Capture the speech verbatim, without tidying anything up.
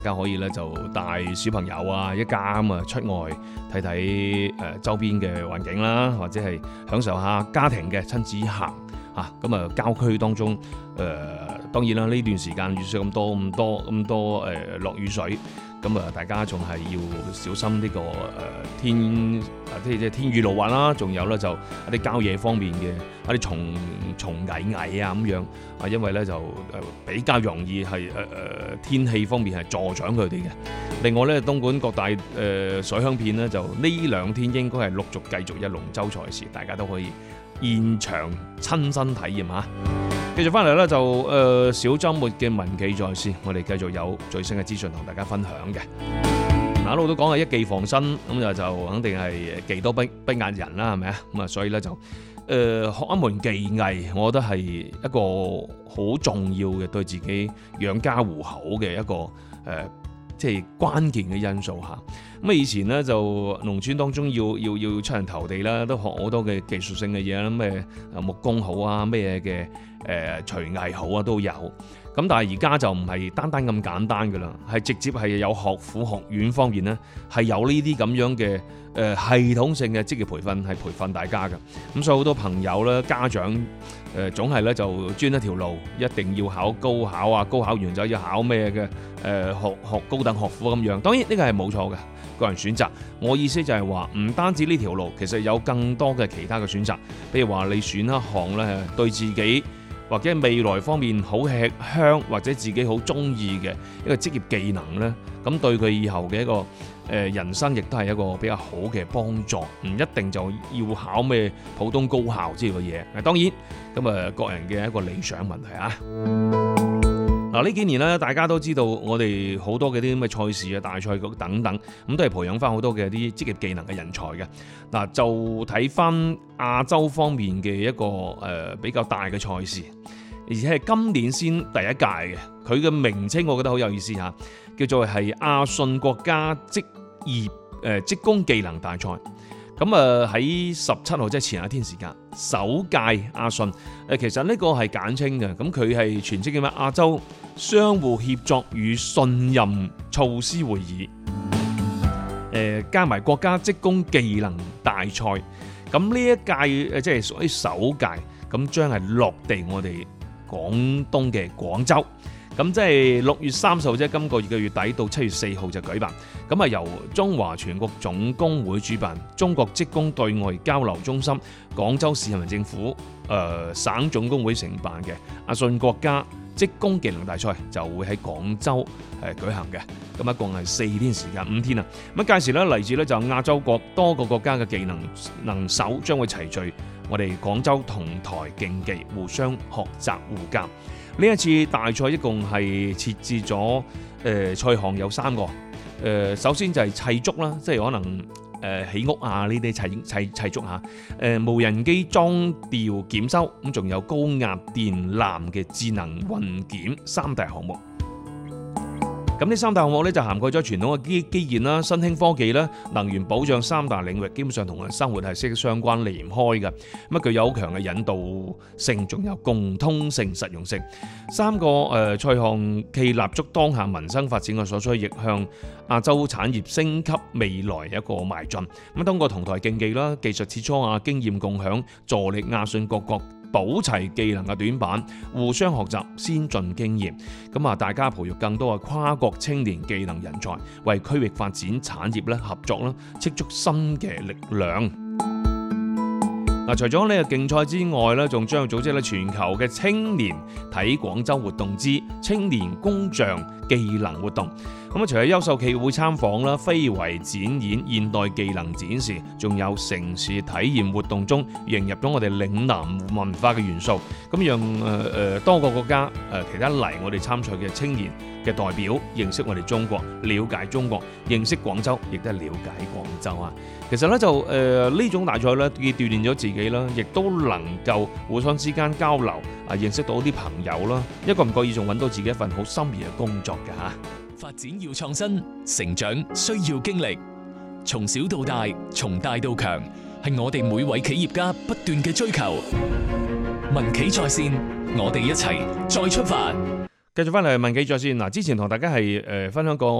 大家可以咧就帶小朋友啊一家咁啊出外睇睇誒周邊嘅環境啦，或者係享受下家庭嘅親子行啊。咁啊郊區當中誒、呃、當然啦，呢段時間雨水咁多咁多咁多誒落、呃、雨水，咁啊大家仲係要小心呢、這個誒、呃、天啊即係即係天雨路滑啦，仲有咧就一啲郊野方面嘅一啲蟲蟲蟻蟻啊咁樣啊，因為咧就誒比較容易係誒誒天氣方面係助長佢哋嘅。另外咧，東莞各大誒、呃、水鄉片咧就呢兩天應該係陸續繼續有龍舟賽事，大家都可以現場親身體驗嚇。繼續翻嚟咧就誒、呃、小週末嘅民企在線，我哋繼續有最新嘅資訊同大家分享嘅。嗱，一路都講係一技防身，咁就就肯定係技多不不壓人啦，係咪啊？咁啊，所以咧就誒、呃、學一門技藝，我覺得係一個好重要嘅對自己養家糊口嘅一個誒。呃即係關鍵嘅因素嚇。咁啊，以前咧就農村當中要要要出人頭地啦，都學好多嘅技術性嘅嘢啦，咩木工好啊，咩嘅誒廚藝好啊都有。咁但係而家就唔係單單咁簡單㗎啦，係直接係有學府學院方面咧係有呢啲咁樣嘅誒、呃、系統性嘅職業培訓係培訓大家㗎。咁所以好多朋友咧家長誒、呃、總係咧就專一條路，一定要考高考啊，高考完就要考咩嘅誒學學高等學府咁樣。當然呢個係冇錯嘅個人選擇。我意思就係話唔單止呢條路，其實有更多嘅其他嘅選擇。譬如話你選一項咧對自己或者未來方面好吃香，或者自己好中意嘅一個職業技能咧，咁對佢以後嘅一個誒、呃、人生亦都係一個比較好嘅幫助，唔一定就要考咩普通高校之類嘅嘢。當然咁啊，個人嘅一個理想問題啊。嗱，呢幾年咧，大家都知道我哋好多嘅啲咁嘅賽事啊、大賽局等等，咁都係培養翻好多嘅啲職業技能嘅人才嘅。嗱，就睇翻亞洲方面嘅一個誒、呃、比較大嘅賽事，而且係今年先第一屆嘅。佢嘅名稱我覺得好有意思嚇，叫做係亞信國家職業誒職工技能大賽。咁啊喺十七號即係前一天時間，首屆亞信誒，其實呢個係簡稱嘅，咁佢係全稱叫咩？亞洲相互協作與信任措施會議，誒加埋國家職工技能大賽。咁呢一屆誒即係屬於首屆，咁將係落地我哋廣東嘅廣州。咁即係六月三十號，即係今個月嘅月底到七月四號就舉辦。咁啊由中華全國總工會主辦，中國職工對外交流中心、廣州市人民政府、誒、呃、省總工會承辦嘅亞信國家職工技能大賽就會喺廣州誒舉行嘅。咁一共係四天時間，五天啊。咁屆時咧嚟自咧就亞洲各多個國家嘅技能能手將會齊聚我哋廣州同台競技，互相學習互鑑。呢一次大賽一共係設置咗誒賽項有三個，誒、呃、首先就係砌築啦，即係可能誒、呃、起屋啊呢啲砌砌砌築嚇，誒、呃、無人機裝吊檢修，咁仲有高壓電纜嘅智能運檢三大項目。咁呢三大項目咧就涵蓋咗傳統嘅基基建啦、新興科技啦、能源保障三大領域，基本上同人生活係息息相關離唔開嘅。咁啊具有好強嘅引導性，仲有共通性、實用性。三個誒賽項既立足當下民生發展嘅所需，亦向亞洲產業升級未來一個邁進。咁通過同台競技啦、技術切磋啊、經驗共享，助力亞信各國補齊技能嘅短板，互相學習先進經驗，咁啊大家培育更多嘅跨國青年技能人才，為區域發展產業咧合作啦，積足新嘅力量。嗱，除咗呢個競賽之外咧，仲將組織咧全球嘅青年睇廣州活動之青年工匠技能活動。咁啊，除咗優秀企業會參訪啦、非遺展演、現代技能展示，仲有城市體驗活動中融入咗我哋嶺南文化嘅元素，咁讓誒誒、呃、多個國家誒、呃、其他嚟我哋參賽嘅青年嘅代表認識我哋中國，了解中國，認識廣州，亦都係了解廣州啊！其實咧就誒呢、呃、種大賽咧，既鍛鍊咗自己啦，亦都能夠互相之間交流啊，認識到啲朋友啦，一個唔覺意仲揾到自己一份好心儀嘅工作嘅嚇。 發展要創新，成長需要經歷，從小到大，從大到強，係我哋每位企業家不斷嘅追求。民企在線，我哋一齊再出發。 繼續翻嚟問記者先嗱，之前同大家係誒分享過。